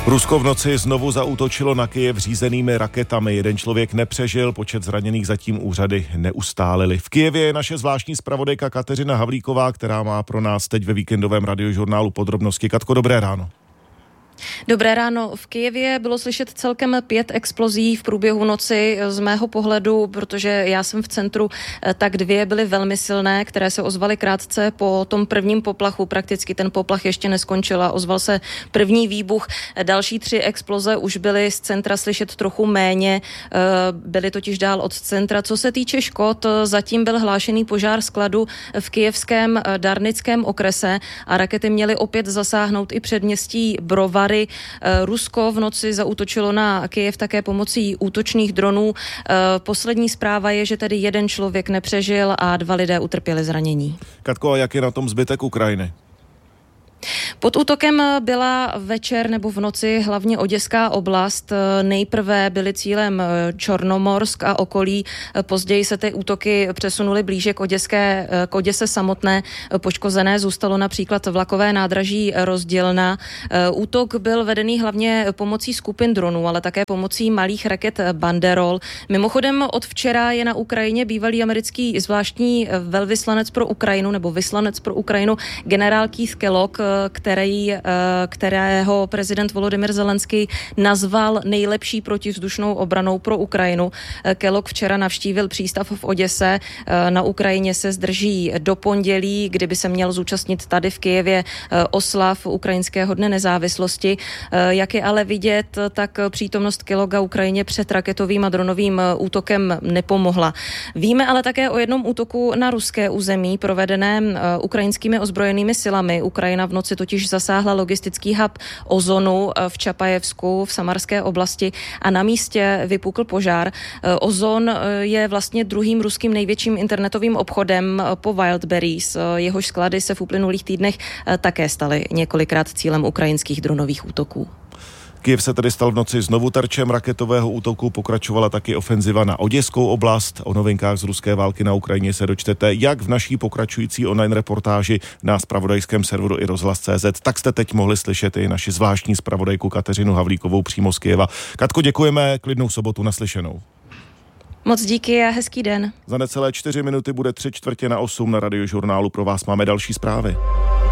Rusko v noci znovu zaútočilo na Kyjev řízenými raketami. Jeden člověk nepřežil, počet zraněných zatím úřady neustálily. V Kyjevě je naše zvláštní zpravodajka Kateřina Havlíková, která má pro nás teď ve víkendovém radiožurnálu podrobnosti. Katko, dobré ráno. Dobré ráno. V Kyjevě bylo slyšet celkem 5 explozí v průběhu noci. Z mého pohledu, protože já jsem v centru, tak 2 byly velmi silné, které se ozvaly krátce po tom prvním poplachu. Prakticky ten poplach ještě neskončil a ozval se první výbuch. Další 3 exploze už byly z centra slyšet trochu méně, byly totiž dál od centra. Co se týče škod, zatím byl hlášený požár skladu v kyjevském Darnickém okrese a rakety měly opět zasáhnout i předměstí Brovary. Rusko v noci zaútočilo na Kyjev také pomocí útočných dronů. Poslední zpráva je, že tedy jeden člověk nepřežil a 2 lidé utrpěli zranění. Katko, a jak je na tom zbytek Ukrajiny? Pod útokem byla večer nebo v noci hlavně Oděská oblast. Nejprve byly cílem Čornomorsk a okolí, později se ty útoky přesunuly blíže k Oděse samotné. Poškozené zůstalo například vlakové nádraží Rozdělna. Útok byl vedený hlavně pomocí skupin dronů, ale také pomocí malých raket Banderol. Mimochodem od včera je na Ukrajině bývalý americký zvláštní velvyslanec pro Ukrajinu nebo vyslanec pro Ukrajinu generál Keith Kellogg, kterého prezident Volodymyr Zelenský nazval nejlepší protivzdušnou obranou pro Ukrajinu. Kellogg včera navštívil přístav v Oděse. Na Ukrajině se zdrží do pondělí, kdyby se měl zúčastnit tady v Kyjevě oslav Ukrajinského dne nezávislosti. Jak je ale vidět, tak přítomnost Kellogga Ukrajině před raketovým a dronovým útokem nepomohla. Víme ale také o jednom útoku na ruské území, provedeném ukrajinskými ozbrojenými silami. Ukrajina v noci totiž zasáhla logistický hub Ozonu v Čapajevsku v Samarské oblasti a na místě vypukl požár. Ozon je vlastně druhým ruským největším internetovým obchodem po Wildberries. Jehož sklady se v uplynulých týdnech také staly několikrát cílem ukrajinských dronových útoků. Kyjev se tedy stal v noci znovu terčem raketového útoku, pokračovala taky ofenziva na Oděskou oblast. O novinkách z ruské války na Ukrajině se dočtete jak v naší pokračující online reportáži na zpravodajském serveru iRozhlas.cz, tak jste teď mohli slyšet i naši zvláštní zpravodajku Kateřinu Havlíkovou přímo z Kyjeva. Katko, děkujeme, klidnou sobotu, naslyšenou. Moc díky a hezký den. Za necelé 4 minuty bude 7:45 na Radiožurnálu. Pro vás máme další zprávy.